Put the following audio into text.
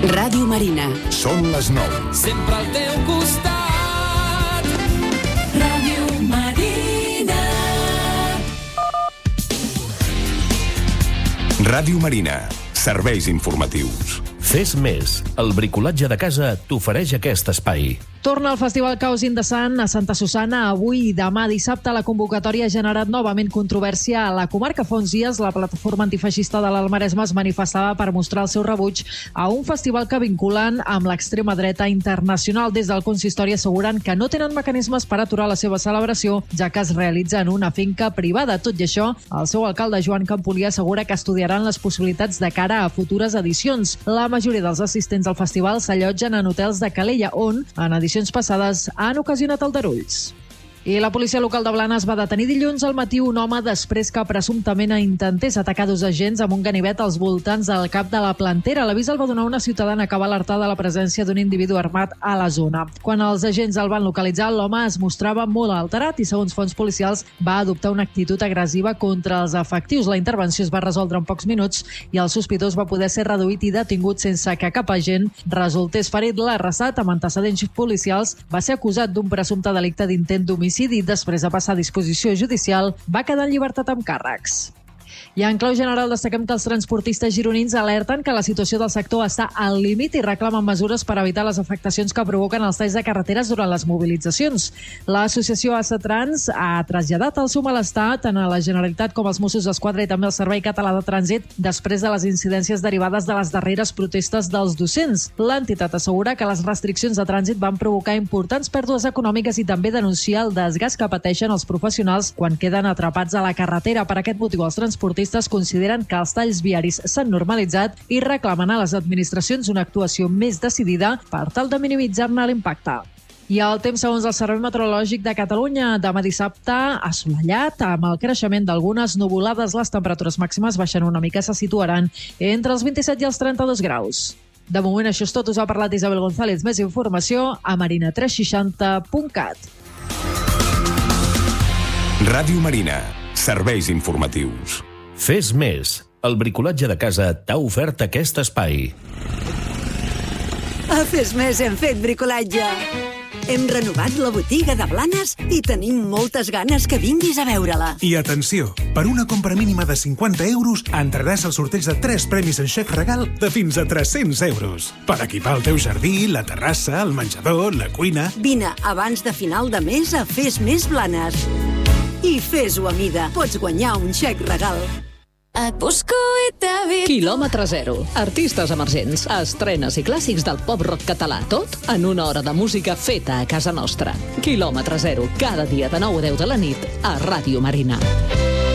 Ràdio Marina. Són les 9. Sempre al teu costat. Ràdio Marina. Ràdio Marina. Serveis informatius. Fes més. El bricolatge de casa t'ofereix aquest espai. Torna el Festival Caos in the Sun a Santa Susanna avui i demà dissabte. La convocatòria ha generat novament controvèrsia a la comarca. Fa uns dies la plataforma antifeixista de l'Almaresme es manifestava per mostrar el seu rebuig a un festival que vinculen amb l'extrema dreta internacional. Des del consistori asseguren que no tenen mecanismes per aturar la seva celebració, ja que es realitza en una finca privada. Tot i això, el seu alcalde Joan Campolià assegura que estudiaran les possibilitats de cara a futures edicions. La majoria dels assistents al festival s'allotgen en hotels de Calella, on, en edicions passades, han ocasionat aldarulls. I la policia local de Blanes va detenir dilluns al matí un home després que presumptament intentés atacar dos agents amb un ganivet als voltants del cap de la Plantera. L'avís el va donar una ciutadana que va alertar de la presència d'un individu armat a la zona. Quan els agents el van localitzar, l'home es mostrava molt alterat i, segons fonts policials, va adoptar una actitud agressiva contra els efectius. La intervenció es va resoldre en pocs minuts i el sospitós va poder ser reduït i detingut sense que cap agent resultés ferit. L'arrestat, amb antecedents policials, va ser acusat d'un presumpte delicte d'intent d'homicidi i després de passar a disposició judicial va quedar en llibertat amb càrrecs. I en clau general destaquem que els transportistes gironins alerten que la situació del sector està al límit i reclamen mesures per evitar les afectacions que provoquen els talls de carreteres durant les mobilitzacions. L'associació ASA Trans ha traslladat el seu malestar tant a la Generalitat com als Mossos d'Esquadra i també al Servei Català de Trànsit després de les incidències derivades de les darreres protestes dels docents. L'entitat assegura que les restriccions de trànsit van provocar importants pèrdues econòmiques i també denuncia el desgast que pateixen els professionals quan queden atrapats a la carretera. Per aquest motiu, els transportistes consideren que els talls viaris s'han normalitzat i reclamen a les administracions una actuació més decidida per tal de minimitzar-ne l'impacte. I el temps, segons el Servei Meteorològic de Catalunya, demà dissabte assolellat, amb el creixement d'algunes nuvolades. Les temperatures màximes baixen una mica, se situaran entre els 27 i els 32 graus. De moment això és tot. Us ha parlat Isabel González. Més informació a marina360.cat. Ràdio Marina. Serveis informatius. Fes més. El bricolatge de casa t'ha ofert aquest espai. A Fes Més hem fet bricolatge. Hem renovat la botiga de Blanes i tenim moltes ganes que vinguis a veure-la. I atenció, per una compra mínima de 50 euros entraràs al sorteig de 3 premis en xec regal de fins a 300 euros. Per equipar el teu jardí, la terrassa, el menjador, la cuina... Vine abans de final de mes a Fes Més Blanes. I fes-ho a mida. Pots guanyar un xec regal. Et busco i t'he vist. Quilòmetre zero. Artistes emergents, estrenes i clàssics del pop-rock català. Tot en una hora de música feta a casa nostra. Quilòmetre zero. Cada dia de 9 a 10 de la nit a Ràdio Marina.